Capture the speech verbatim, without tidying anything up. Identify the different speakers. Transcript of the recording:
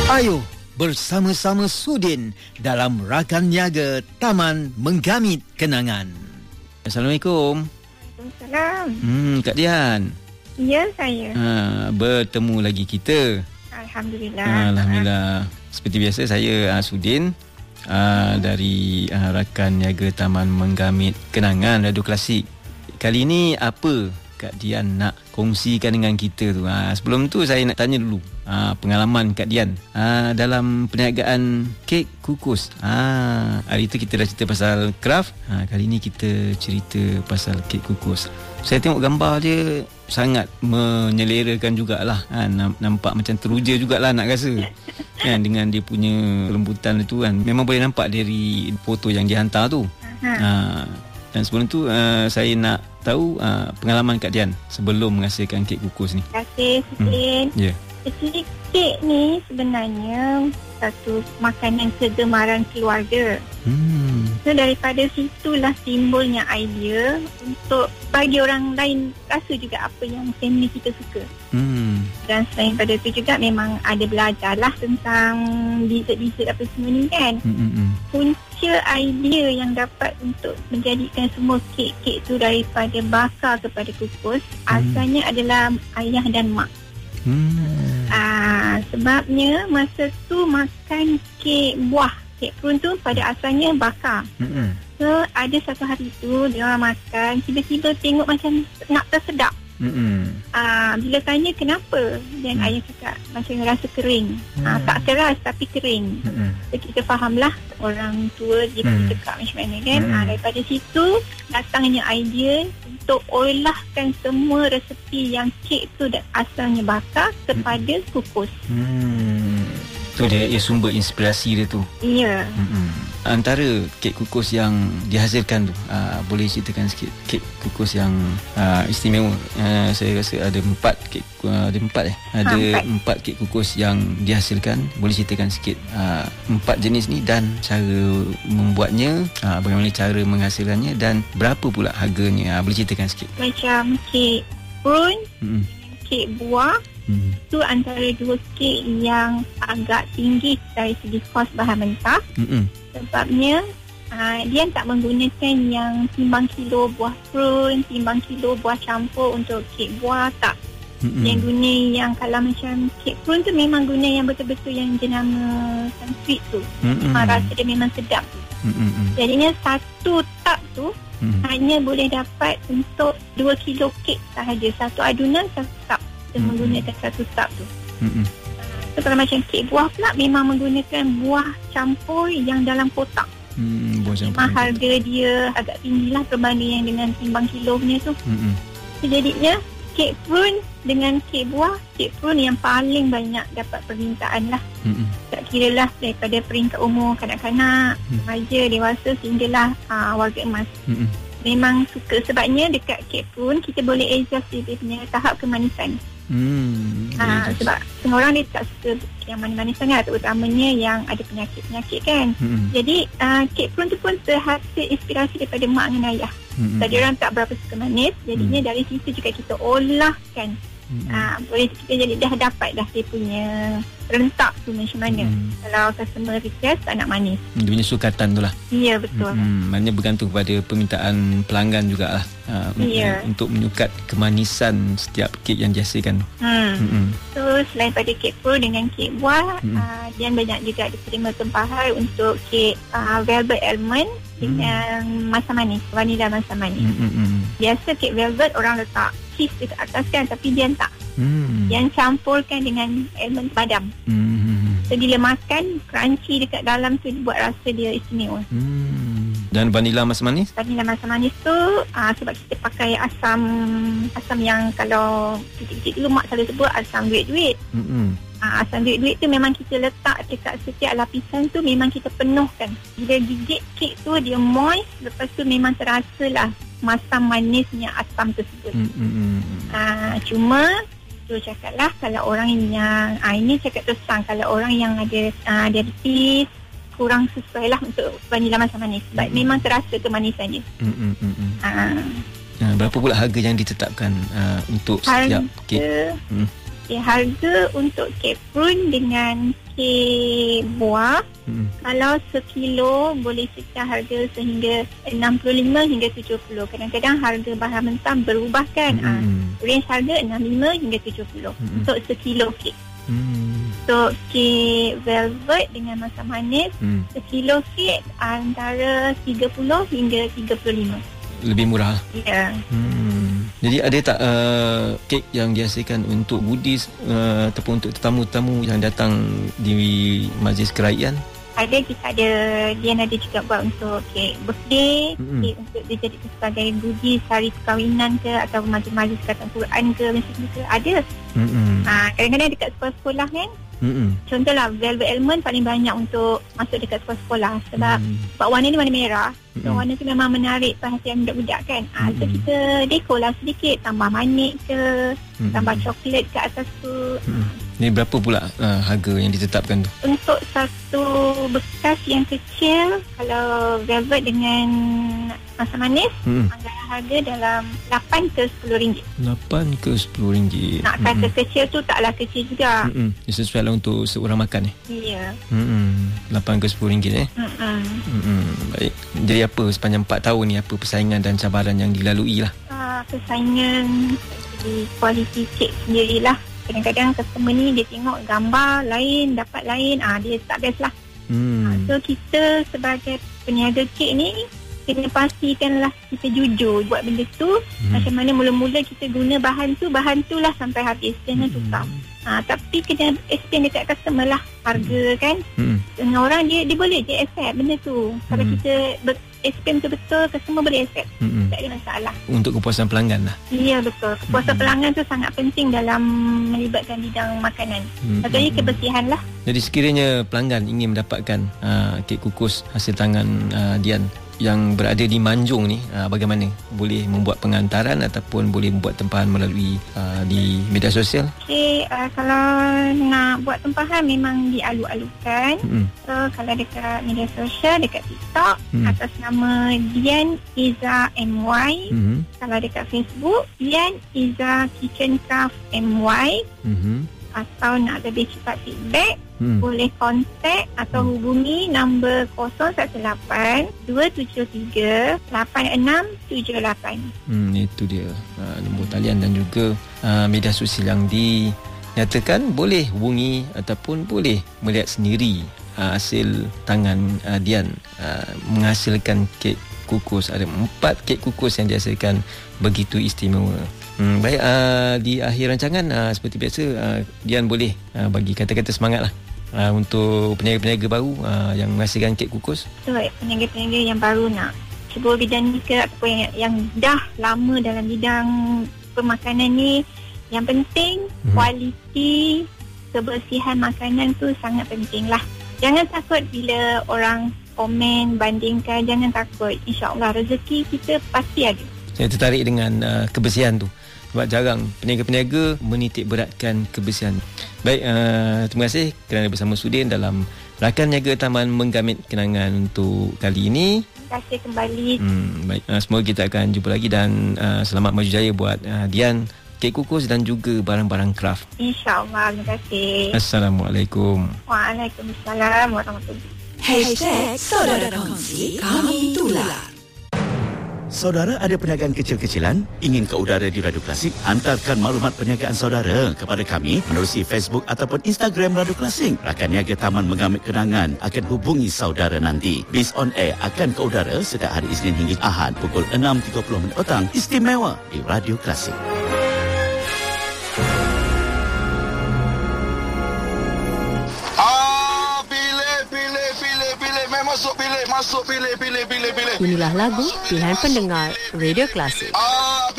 Speaker 1: Ayo bersama-sama Sudin dalam Rakan Niaga Taman Menggamit Kenangan. Assalamualaikum.
Speaker 2: Waalaikumsalam.
Speaker 1: Hmm, Kak Dian.
Speaker 2: Ya, saya.
Speaker 1: Ha, bertemu lagi kita.
Speaker 2: Alhamdulillah.
Speaker 1: Alhamdulillah. Seperti biasa saya uh, Sudin uh, dari uh, Rakan Niaga Taman Menggamit Kenangan Radio Klasik. Kali ini apa Kak Dian nak kongsikan dengan kita tu? Ha, sebelum tu saya nak tanya dulu ha, pengalaman Kak Dian ha, dalam perniagaan kek kukus. Ha, hari tu kita dah cerita pasal craft. Ha, kali ni kita cerita pasal kek kukus. Saya tengok gambar dia sangat menyelerakan jugalah. Ha, nampak macam teruja jugalah nak rasa. Kan, dengan dia punya lembutan itu kan. Memang boleh nampak dari foto yang dihantar tu. Ha, dan sebelum tu uh, saya nak tahu uh, pengalaman Kak Dian sebelum menghasilkan kek kukus ni.
Speaker 2: Terima kasih, Sudin.
Speaker 1: Hmm. Ya.
Speaker 2: Jadi kek ni sebenarnya satu makanan kegemaran keluarga.
Speaker 1: Hmm.
Speaker 2: So daripada situlah timbulnya idea untuk bagi orang lain rasa juga apa yang family kita suka.
Speaker 1: Hmm.
Speaker 2: Dan selain pada itu juga memang ada belajarlah tentang dessert-dessert apa semua ni kan.
Speaker 1: Hmm. Hmm.
Speaker 2: Punca idea yang dapat untuk menjadikan semua kek-kek tu daripada bakar kepada kukus hmm. asalnya adalah ayah dan mak.
Speaker 1: Hmm.
Speaker 2: Ah, sebabnya masa tu makan kek buah, kek prune tu pada asalnya bakar.
Speaker 1: Hmm.
Speaker 2: So ada satu hari tu dia orang makan, tiba-tiba tengok macam nak tersedap.
Speaker 1: Hmm.
Speaker 2: Ah, bila tanya kenapa, dan hmm. ayah cakap macam rasa kering. Hmm. Ah, tak keras tapi kering.
Speaker 1: Hmm.
Speaker 2: So kita fahamlah orang tua dia hmm. cakap macam mana kan. Hmm. Ah, daripada situ datangnya idea untuk olahkan semua resepi yang kek tu asalnya bakar kepada hmm. kukus.
Speaker 1: Hmm. Tu dia, dia sumber inspirasi dia tu.
Speaker 2: Ya.
Speaker 1: Hmm. Antara kek kukus yang dihasilkan tu, uh, boleh ceritakan sikit kek kukus yang uh, istimewa. Uh, saya rasa ada empat kek, uh, ada empat eh. Ada ha, empat. empat kek kukus yang dihasilkan. Boleh ceritakan sikit uh, empat jenis ni dan cara membuatnya, uh, bagaimana cara menghasilkannya dan berapa pula harganya. Uh, boleh ceritakan sikit.
Speaker 2: Macam kek prune, hmm. kek buah.
Speaker 1: Hmm.
Speaker 2: Itu antara dua kek yang agak tinggi dari segi kos bahan mentah. Hmm. Sebabnya uh, dia tak menggunakan yang timbang kilo buah prune, timbang kilo buah campur untuk kek buah, tak. Hmm. Yang guna yang kalau macam kek prune tu memang guna yang betul-betul yang jenama sweet tu. Hmm. Uh, rasa dia memang sedap tu. Hmm. Jadinya satu tub tu hmm. hanya boleh dapat untuk dua kilo kek sahaja. Satu adunan, satu tub. Kita hmm. menggunakan satu tub tu. Hmm. So, kalau macam kek buah pula memang menggunakan buah campur yang dalam kotak. Hmm, buah campur. Memang harga dia agak tinggi lah berbanding yang dengan timbang kilo punya tu. Hmm. So, jadinya kek prune dengan kek buah, kek prune yang paling banyak dapat permintaan lah. Hmm. Tak kira lah daripada peringkat umur kanak-kanak, remaja, hmm. dewasa sehinggalah uh, warga emas. Hmm. Memang suka sebabnya dekat kek prune kita boleh adjust dia punya tahap kemanisan. Hmm, ha, sebab setengah orang dia tak suka yang manis-manis sangat, terutamanya yang ada penyakit-penyakit kan. Hmm. Jadi uh, kek prune tu pun terhasil inspirasi daripada mak dengan ayah. Hmm. Jadi orang tak berapa suka manis, jadinya hmm. dari situ juga kita olahkan. Hmm. Uh, boleh kita jadi dah dapat dah dia punya rentak tu macam mana. Hmm. Kalau customer request tak nak manis,
Speaker 1: dia punya sukatan tu lah.
Speaker 2: Ya, betul.
Speaker 1: Hmm. Maknanya bergantung pada permintaan pelanggan jugalah. Uh,
Speaker 2: ya.
Speaker 1: Untuk menyukat kemanisan setiap kek yang dihasilkan. Hmm. Hmm.
Speaker 2: So selain pada kek prune dengan kek buah, hmm. uh, dia banyak juga diterima tempahan untuk kek uh, velvet almond dengan hmm. masam manis, vanila masam manis. Hmm. Hmm. Biasa kek velvet orang letak cheese dekat atas kan, tapi dia tak. Hmm. Yang campurkan dengan almond badam. Hmm. So bila makan, crunchy dekat dalam tu buat rasa dia istimewa. Hmm.
Speaker 1: Dan vanila masam manis?
Speaker 2: Vanila masam manis tu uh, sebab kita pakai asam asam yang kalau kecil-kecil dulu mak selalu sebut asam duit-duit. Hmm. Uh, asam duit-duit tu memang kita letak dekat setiap lapisan tu, memang kita penuhkan. Bila gigit kek tu dia moist, lepas tu memang terasa lah masam manisnya asam tersebut. Hmm. Uh, cuma tu cakap lah kalau orang yang uh, ini cakap terang, kalau orang yang ada uh, diabetes kurang sesuai lah untuk vanila masam manis sebab hmm. memang terasa kemanisannya. Hmm. Hmm. Hmm. Uh,
Speaker 1: uh, berapa pula harga yang ditetapkan uh, untuk setiap kek? Hmm.
Speaker 2: Okay, harga untuk kek prune dengan kek buah, hmm. kalau sekilo boleh cecah harga sehingga enam puluh lima hingga tujuh puluh. Kadang-kadang harga bahan mentah berubah kan. Hmm. Ha, range harga enam puluh lima hingga tujuh puluh hmm. untuk sekilo kek. Hmm. Untuk kek velvet dengan masam manis, hmm. sekilo kek antara tiga puluh hingga tiga puluh lima.
Speaker 1: Lebih murah.
Speaker 2: Ya. Yeah.
Speaker 1: Hmm. Jadi ada tak uh, kek yang dihasilkan untuk goodies uh, ataupun untuk tetamu-tetamu yang datang di majlis kerajaan?
Speaker 2: Ada, kita ada. Dian ada juga buat untuk kek birthday, mm-hmm. kek untuk dijadikan sebagai goodies hari perkahwinan ke atau majlis-majlis khatam Quran ke, macam ke. Ada. Mm-hmm. Ha, kadang-kadang dekat sekolah-sekolah kan. Mm-hmm. Contohlah velvet element paling banyak untuk masuk dekat sekolah-sekolah sebab mm-hmm. sebab warna ni warna merah. So mm-hmm. warna tu memang menarik perhatian budak-budak kan. Ha, mm-hmm. So kita dekor lah sedikit, tambah manik ke, mm-hmm. tambah coklat ke atas tu. Mm-hmm.
Speaker 1: Ni berapa pula uh, harga yang ditetapkan tu?
Speaker 2: Untuk satu bekas yang kecil, kalau velvet dengan masam manis, hmm. anggaran harga dalam lapan ke sepuluh ringgit.
Speaker 1: lapan ke sepuluh ringgit.
Speaker 2: Nak kata hmm. kecil tu taklah kecil juga.
Speaker 1: Hmm. Dia sesuai lah untuk seorang makan eh?
Speaker 2: Ya.
Speaker 1: Hmm. lapan ke sepuluh ringgit eh? Hmm. Hmm. Baik. Jadi apa sepanjang empat tahun ni, apa persaingan dan cabaran yang dilalui lah?
Speaker 2: Uh, persaingan di kualiti kek sendirilah. Kadang-kadang customer ni dia tengok gambar lain, dapat lain, ah dia tak best lah. Hmm. Ah, so kita sebagai peniaga kek ni kena pastikanlah kita jujur buat benda tu. Hmm. Macam mana mula-mula kita guna bahan tu, bahan tu lah sampai habis, jangan hmm. tukar. Ah, tapi kena explain dekat customer lah harga hmm. kan. Hmm. Dengan orang dia dia boleh dia accept benda tu. Hmm. Kalau kita ber- explain betul-betul, customer boleh accept. Mm-hmm. Tak ada masalah.
Speaker 1: Untuk kepuasan pelanggan lah.
Speaker 2: Ya, betul. Kepuasan mm-hmm. pelanggan tu sangat penting dalam melibatkan bidang makanan. Mm-hmm. Contohnya kebersihan lah. Jadi
Speaker 1: sekiranya pelanggan ingin mendapatkan uh, kek kukus hasil tangan uh, Dian yang berada di Manjung ni, uh, bagaimana? Boleh membuat pengantaran ataupun boleh membuat tempahan melalui uh, di media sosial?
Speaker 2: Okey, uh, kalau nak buat tempahan memang dialu-alukan. Mm-hmm. So kalau dekat media sosial, dekat TikTok, mm-hmm. atas nama Dian Iza M Y. Mm-hmm. Kalau dekat Facebook, Dian Iza Kitchen Craft M Y. Mm-hmm. Atau nak lebih cepat feedback, hmm. boleh kontak atau hubungi nombor kosong satu lapan dua tujuh tiga lapan enam tujuh lapan.
Speaker 1: Hmm, itu dia uh, nombor talian dan juga uh, media sosial yang dinyatakan. Boleh hubungi ataupun boleh melihat sendiri uh, hasil tangan uh, Dian uh, menghasilkan kek kukus. Ada empat kek kukus yang dihasilkan begitu istimewa. Hmm, baik, uh, di akhir rancangan uh, seperti biasa uh, Dian boleh uh, bagi kata-kata semangat lah uh, untuk peniaga-peniaga baru uh, yang menghasilkan kek kukus.
Speaker 2: Betul, peniaga-peniaga yang baru nak cuba bidang ni ke ataupun yang, yang dah lama dalam bidang pemakanan ni, yang penting hmm. kualiti kebersihan makanan tu sangat penting lah. Jangan takut bila orang komen, bandingkan, jangan takut. InsyaAllah rezeki kita pasti ada.
Speaker 1: Saya tertarik dengan uh, kebersihan tu. Sebab jarang peniaga-peniaga menitik beratkan kebersihan. Baik, uh, terima kasih kerana bersama Sudin dalam Rakan Niaga Taman Menggamit Kenangan untuk kali ini.
Speaker 2: Terima kasih kembali.
Speaker 1: Hmm, baik, uh, semoga kita akan jumpa lagi dan uh, selamat maju jaya buat uh, Dian kek kukus dan juga barang-barang craft.
Speaker 2: InsyaAllah, terima kasih.
Speaker 1: Assalamualaikum.
Speaker 2: Waalaikumsalam warahmatullahi wabarakatuh.
Speaker 3: Hashtag Saudara Kongsi, kami tular.
Speaker 4: Saudara ada perniagaan kecil-kecilan? Ingin ke udara di Radio Klasik? Hantarkan maklumat perniagaan saudara kepada kami menerusi Facebook ataupun Instagram Radio Klasik. Rakan Niaga Taman Menggamit Kenangan akan hubungi saudara nanti. Bis on air akan ke udara setiap hari Isnin hingga Ahad pukul enam tiga puluh minit petang. Istimewa di Radio Klasik.
Speaker 5: Masuk pilih, masuk pilih, pilih, pilih, pilih.
Speaker 6: Inilah lagu pilihan pendengar Radio Klasik.
Speaker 5: Ah,